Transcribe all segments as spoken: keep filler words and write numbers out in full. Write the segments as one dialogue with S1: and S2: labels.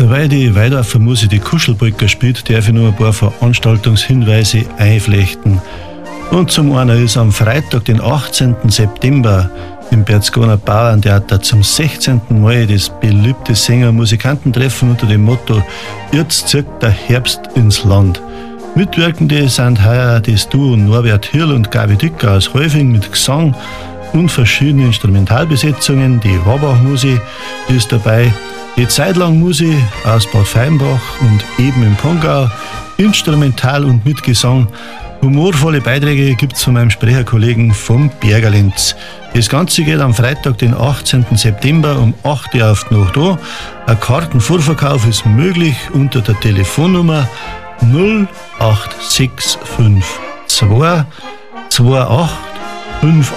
S1: Weil die Weidorfer Musik die Kuschelbrücker spielt, darf ich nur ein paar Veranstaltungshinweise einflechten. Und zum einen ist am Freitag, den achtzehnten September, im Berchtesgadener Bauerntheater zum sechzehnten Mal das beliebte Sänger-Musikantentreffen unter dem Motto „Jetzt zieht der Herbst ins Land". Mitwirkende sind heuer das Duo Norbert Hirl und Gabi Dicker aus Häufing mit Gesang und verschiedenen Instrumentalbesetzungen. Die Wabach-Musik ist dabei, die Zeitlang-Musik aus Bad Feinbach und eben im Pongau, Instrumental und mit Gesang. Humorvolle Beiträge gibt es von meinem Sprecherkollegen vom Bergerlenz. Das Ganze geht am Freitag, den achtzehnten September um acht Uhr auf die Nacht an. Ein Kartenvorverkauf ist möglich unter der Telefonnummer null acht sechs fünf zwei zwei acht fünf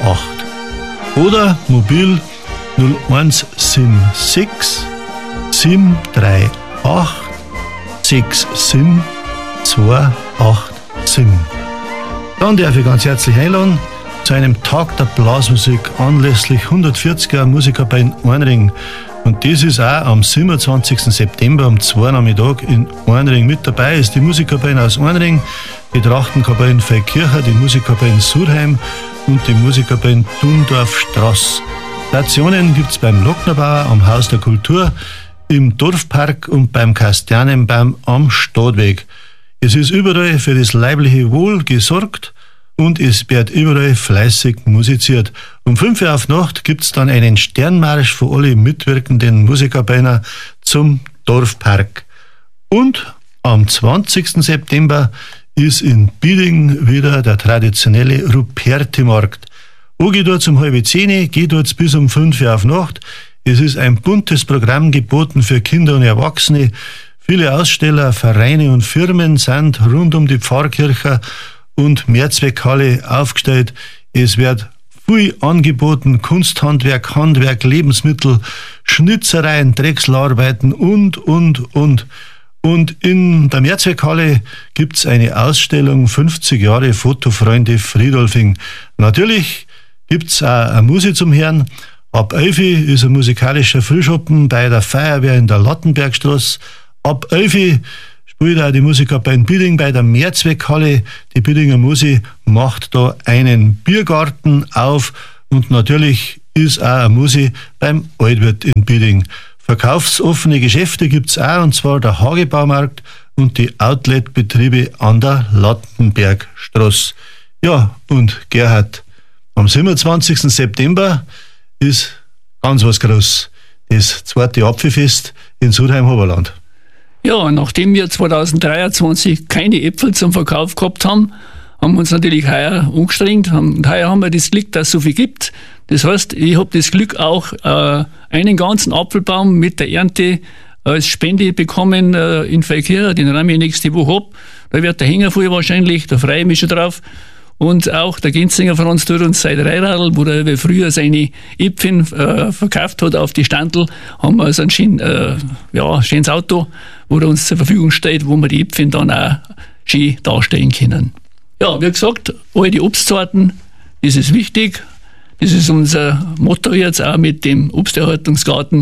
S1: acht oder mobil null eins sieben sechs sieben drei acht sechs sieben zwei acht sieben. Dann darf ich ganz herzlich einladen zu einem Tag der Blasmusik anlässlich hundertvierziger Musiker bei Einring. Und das ist auch am siebenundzwanzigsten September um zwei Nachmittag in Einring. Mit dabei ist die Musikerkapelle aus Einring, die Trachtenkapelle Feldkirchen, die Musikerkapelle Surheim und die Musikerkapelle Dundorf-Straß. Stationen gibt es beim Locknerbauer am Haus der Kultur, im Dorfpark und beim Kastanienbaum am Stadtweg. Es ist überall für das leibliche Wohl gesorgt und es wird überall fleißig musiziert. Um fünf Uhr auf Nacht gibt es dann einen Sternmarsch für alle mitwirkenden Musikerbeiner zum Dorfpark. Und am zwanzigsten September ist in Bieding wieder der traditionelle Ruperti-Markt. Wo geht dort um halbe zehn, geht dort bis um fünf Uhr auf Nacht. Es ist ein buntes Programm geboten für Kinder und Erwachsene. Viele Aussteller, Vereine und Firmen sind rund um die Pfarrkirche und Mehrzweckhalle aufgestellt. Es wird viel angeboten: Kunsthandwerk, Handwerk, Lebensmittel, Schnitzereien, Drechselarbeiten und, und, und. Und in der Mehrzweckhalle gibt es eine Ausstellung fünfzig Jahre Fotofreunde Friedolfing. Natürlich gibt es auch eine Musik zum Hören. Ab elf Uhr ist ein musikalischer Frühschoppen bei der Feuerwehr in der Lattenbergstraße. Ab elf Uhr spielt auch die Musiker bei Bieding bei der Mehrzweckhalle. Die Biedinger Musik macht da einen Biergarten auf und natürlich ist auch eine Musik beim Altwirt in Bieding. Verkaufsoffene Geschäfte gibt es auch, und zwar der Hagebaumarkt und die Outletbetriebe an der Lattenbergstraße. Ja, und Gerhard, am siebenundzwanzigsten September ist ganz was Großes, das zweite Apfelfest in Surheim-Hoberland.
S2: Ja, nachdem wir zweitausenddreiundzwanzig keine Äpfel zum Verkauf gehabt haben, haben wir uns natürlich heuer angestrengt. Und heuer haben wir das Glück, dass es so viel gibt. Das heißt, ich habe das Glück auch, äh, einen ganzen Apfelbaum mit der Ernte als Spende bekommen äh, in Feldkirchen, den räume ich nächste Woche ab. Da wird der Hänger voll wahrscheinlich, da freue ich mich schon drauf. Und auch der Genzinger Franz tut uns sein Reiradl, wo er früher seine Äpfel äh, verkauft hat auf die Standel, haben wir so ein schön, äh, ja, schönes Auto, wo er uns zur Verfügung steht, wo wir die Äpfel dann auch schön darstellen können. Ja, wie gesagt, all die Obstsorten, das ist wichtig. Das ist unser Motto jetzt auch mit dem Obsterhaltungsgarten.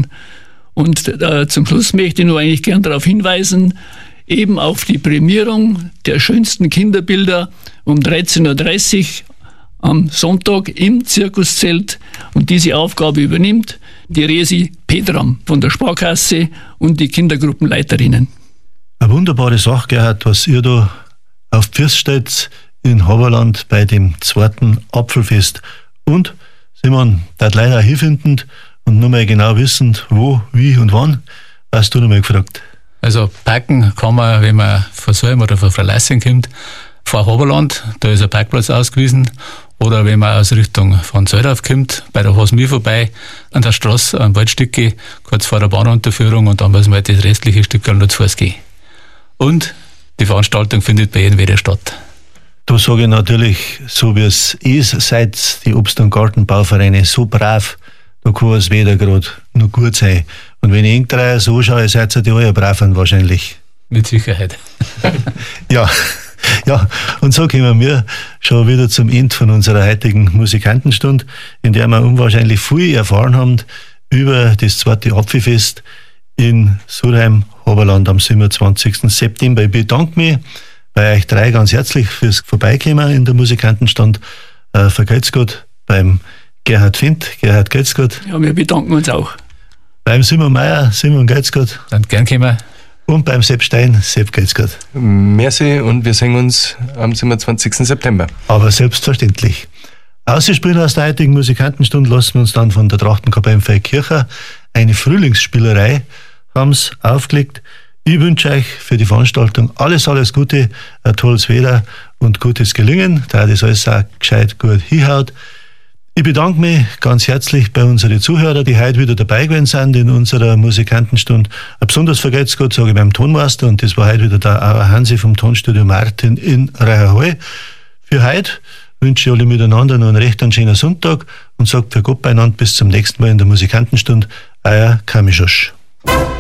S2: Und äh, zum Schluss möchte ich nur eigentlich gern darauf hinweisen, eben auf die Prämierung der schönsten Kinderbilder um dreizehn Uhr dreißig am Sonntag im Zirkuszelt. Und diese Aufgabe übernimmt die Resi Petram von der Sparkasse und die Kindergruppenleiterinnen.
S1: Eine wunderbare Sache, Gerhard, was ihr da auf die Füße stellt in Haberland bei dem zweiten Apfelfest. Und Simon, das leider hinfindend und nur mal genau wissend, wo, wie und wann, hast du noch mal gefragt.
S3: Also parken kann man, wenn man von Salm oder von Freilassing kommt, vor Haberland, da ist ein Parkplatz ausgewiesen. Oder wenn man aus Richtung von Seldorf kommt, bei der Hasmir vorbei, an der Straße, am Waldstücke, kurz vor der Bahnunterführung, und dann muss man halt das restliche Stück nur zu Fuß gehen. Und die Veranstaltung findet bei jedem wieder statt.
S1: Da sage ich natürlich, so wie es ist, seid die Obst- und Gartenbauvereine so brav, da kann es weder gerade nur gut sein. Und wenn ich irgendeiner so schaue, seid ihr die alle brav wahrscheinlich.
S3: Mit Sicherheit.
S1: Ja. Ja, und so kommen wir schon wieder zum Ende von unserer heutigen Musikantenstunde, in der wir unwahrscheinlich viel erfahren haben über das zweite Apfelfest in Surheim, Haberland am siebenundzwanzigsten September. Ich bedanke mich bei euch drei ganz herzlich fürs Vorbeikommen in der Musikantenstund. Äh, vergelt's Gott beim Gerhard Findt. Gerhard, geht's gut?
S2: Ja, wir bedanken uns auch.
S1: Beim Simon Meier, Simon, geht's gut?
S3: Dann gern kommen.
S1: Und beim Sepp Stein, Sepp, geht's gut?
S4: Merci und wir sehen uns am siebenundzwanzigsten September.
S1: Aber selbstverständlich. Ausspielen aus der heutigen Musikantenstunde lassen wir uns dann von der Trachtenkapelle in Feldkirchen eine Frühlingsspielerei haben's aufgelegt. Ich wünsche euch für die Veranstaltung alles, alles Gute, ein tolles Wetter und gutes Gelingen, da das alles auch gescheit gut hinhaut. Ich bedanke mich ganz herzlich bei unseren Zuhörern, die heute wieder dabei gewesen sind in unserer Musikantenstunde. Ein besonders vergelt's Gott, sage ich beim Tonmeister, und das war heute wieder der Auer Hansi vom Tonstudio Martin in Reiherhall. Für heute wünsche ich alle miteinander noch einen recht schönen Sonntag und sage für Gott beieinander bis zum nächsten Mal in der Musikantenstunde. Euer Kamischosch.